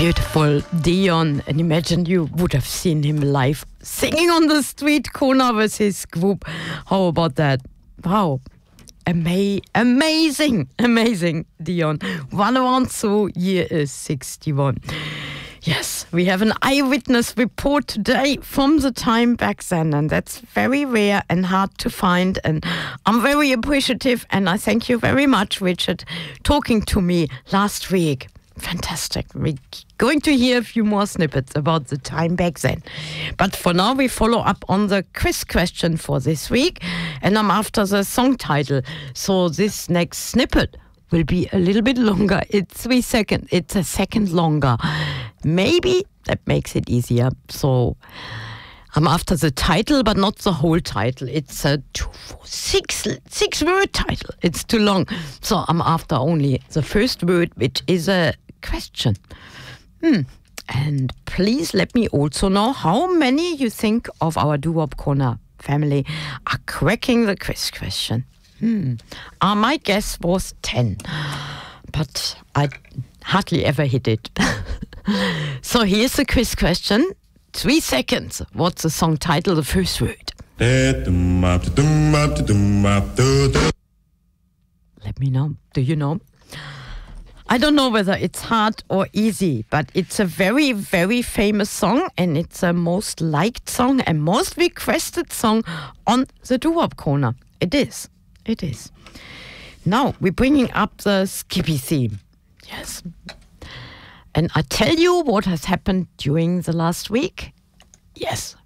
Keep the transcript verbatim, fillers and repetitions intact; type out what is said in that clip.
Beautiful Dion, and imagine you would have seen him live singing on the street corner with his group. How about that? Wow. Ama- amazing, amazing, Dion. One around so year is sixty-one. Yes, we have an eyewitness report today from the time back then, and that's very rare and hard to find. And I'm very appreciative, and I thank you very much, Richard, talking to me last week. Fantastic. We're going to hear a few more snippets about the time back then. But for now, we follow up on the quiz question for this week, and I'm after the song title. So this next snippet will be a little bit longer. It's three seconds. It's a second longer. Maybe that makes it easier. So I'm after the title, but not the whole title. It's a two, four, six, six word title. It's too long. So I'm after only the first word, which is a question. Hmm. And please let me also know how many you think of our Doo-Wop Corner family are cracking the quiz question. Hmm. Uh, my guess was ten, but I hardly ever hit it. So here's the quiz question. Three seconds. What's the song title, the first word? Let me know. Do you know? I don't know whether it's hard or easy, but it's a very, very famous song, and it's a most liked song and most requested song on the Doo-Wop Corner. It is. It is. Now, we're bringing up the Skippy theme. Yes. And I tell you what has happened during the last week. Yes,